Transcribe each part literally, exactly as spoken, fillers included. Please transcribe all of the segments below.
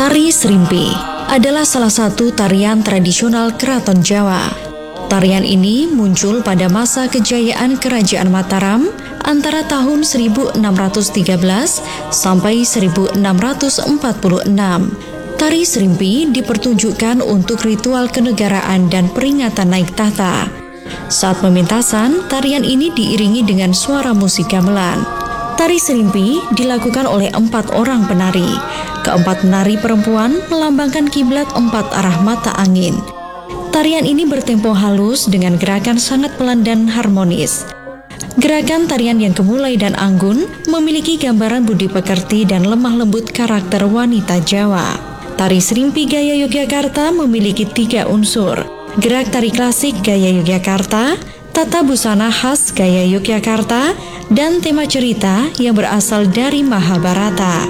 Tari Serimpi adalah salah satu tarian tradisional Keraton Jawa. Tarian ini muncul pada masa kejayaan Kerajaan Mataram antara tahun seribu enam ratus tiga belas sampai seribu enam ratus empat puluh enam. Tari Serimpi dipertunjukkan untuk ritual kenegaraan dan peringatan naik tahta. Saat pementasan, tarian ini diiringi dengan suara musik gamelan. Tari Serimpi dilakukan oleh empat orang penari. Keempat penari perempuan melambangkan kiblat empat arah mata angin. Tarian ini bertempo halus dengan gerakan sangat pelan dan harmonis. Gerakan tarian yang gemulai dan anggun memiliki gambaran budi pekerti dan lemah lembut karakter wanita Jawa. Tari Serimpi gaya Yogyakarta memiliki tiga unsur: gerak tari klasik gaya Yogyakarta, tata busana khas gaya Yogyakarta, dan tema cerita yang berasal dari Mahabharata.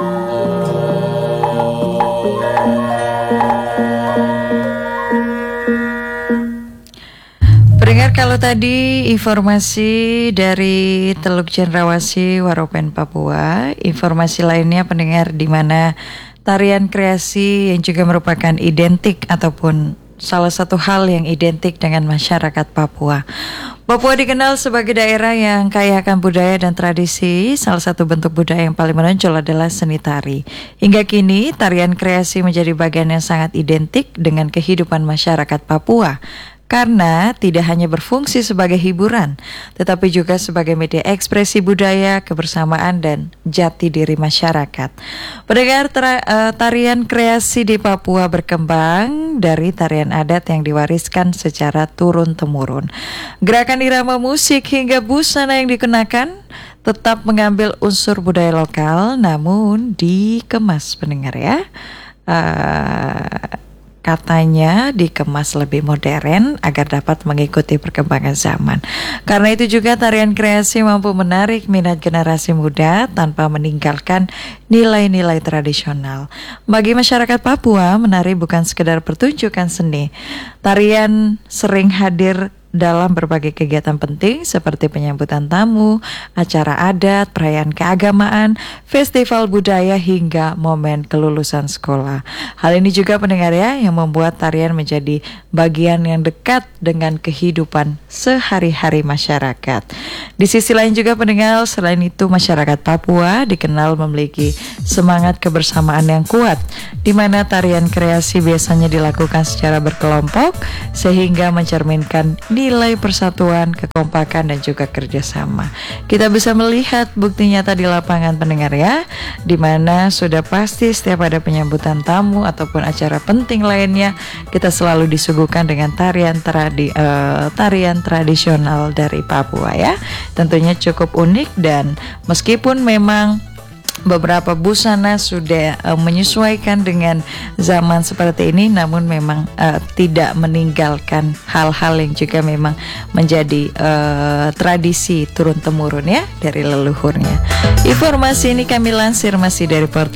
Pendengar, kalau tadi informasi dari Teluk Cendrawasih, Waropen, Papua, informasi lainnya pendengar di mana tarian kreasi yang juga merupakan identik ataupun salah satu hal yang identik dengan masyarakat Papua. Papua dikenal sebagai daerah yang kaya akan budaya dan tradisi. Salah satu bentuk budaya yang paling menonjol adalah seni tari. Hingga kini, tarian kreasi menjadi bagian yang sangat identik dengan kehidupan masyarakat Papua. Karena tidak hanya berfungsi sebagai hiburan, tetapi juga sebagai media ekspresi budaya, kebersamaan, dan jati diri masyarakat. Pendengar, tra- uh, tarian kreasi di Papua berkembang dari tarian adat yang diwariskan secara turun-temurun. Gerakan irama musik hingga busana yang dikenakan tetap mengambil unsur budaya lokal, namun dikemas, pendengar ya. Uh, Katanya dikemas lebih modern agar dapat mengikuti perkembangan zaman. Karena itu juga tarian kreasi mampu menarik minat generasi muda tanpa meninggalkan nilai-nilai tradisional. Bagi masyarakat Papua, menari bukan sekedar pertunjukan seni. Tarian sering hadir dalam berbagai kegiatan penting seperti penyambutan tamu, acara adat, perayaan keagamaan, festival budaya, hingga momen kelulusan sekolah. Hal ini juga pendengar ya yang membuat tarian menjadi bagian yang dekat dengan kehidupan sehari-hari masyarakat. Di sisi lain juga pendengar, selain itu masyarakat Papua dikenal memiliki semangat kebersamaan yang kuat, di mana tarian kreasi biasanya dilakukan secara berkelompok sehingga mencerminkan nilai persatuan, kekompakan, dan juga kerjasama. Kita bisa melihat bukti nyata di lapangan pendengar ya, di mana sudah pasti setiap ada penyambutan tamu ataupun acara penting lainnya, kita selalu disuguhkan dengan tarian tradi, uh, tarian tradisional dari Papua ya. Tentunya cukup unik, dan meskipun memang beberapa busana sudah uh, menyesuaikan dengan zaman seperti ini, namun memang uh, tidak meninggalkan hal-hal yang juga memang menjadi uh, tradisi turun-temurun ya dari leluhurnya. Informasi ini kami lansir masih dari portal